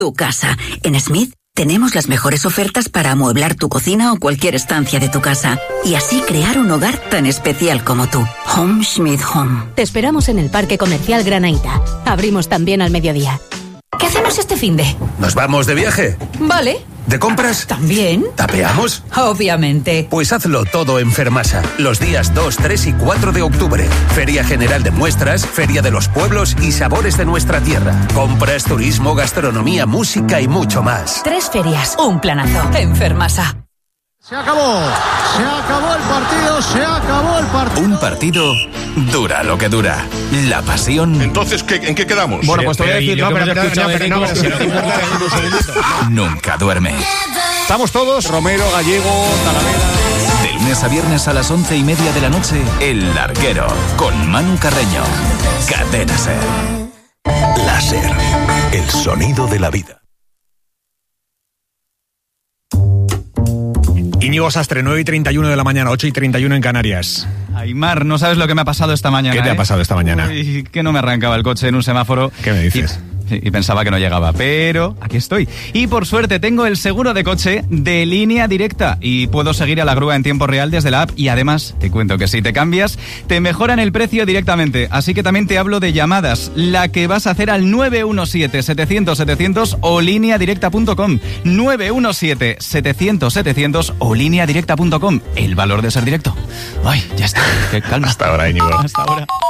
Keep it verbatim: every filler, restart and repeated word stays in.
Tu casa. En Smith tenemos las mejores ofertas para amueblar tu cocina o cualquier estancia de tu casa y así crear un hogar tan especial como tú. Home Smith Home. Te esperamos en el Parque Comercial Granaíta. Abrimos también al mediodía. ¿Qué hacemos este finde? ¿Nos vamos de viaje? Vale. ¿De compras? ¿También? ¿Tapeamos? Obviamente. Pues hazlo todo en Fermasa, los días dos, tres y cuatro de octubre. Feria General de Muestras, Feria de los Pueblos y Sabores de nuestra tierra. Compras, turismo, gastronomía, música y mucho más. Tres ferias, un planazo en Fermasa. Se acabó, se acabó el partido, se acabó el partido. Un partido dura lo que dura. La pasión. Entonces, ¿qué, ¿en qué quedamos? Bueno, pues te voy a decir, no, pero no, pero no, Nunca duerme. Estamos todos, Romero, Gallego, Talavera. De lunes a viernes a las once y media de la noche, El Larguero, con Manu Carreño. Cadena Ser. Láser, el sonido de la vida. Íñigo Sastre, nueve y treinta y uno de la mañana, ocho y treinta y uno en Canarias. Aymar, no sabes lo que me ha pasado esta mañana. ¿Qué te ¿eh? ha pasado esta mañana? Uy, que no me arrancaba el coche en un semáforo. ¿Qué me dices? Y, y pensaba que no llegaba, pero aquí estoy. Y por suerte tengo el seguro de coche de Línea Directa y puedo seguir a la grúa en tiempo real desde la app y además te cuento que si te cambias te mejoran el precio directamente. Así que también te hablo de llamadas, la que vas a hacer al nueve uno siete, setecientos, setecientos o línea directa punto com. nueve uno siete, setecientos, setecientos o línea directa punto com. El valor de ser directo. Ay, ya está. Qué calma. Hasta ahora, Íñigo. Hasta ahora.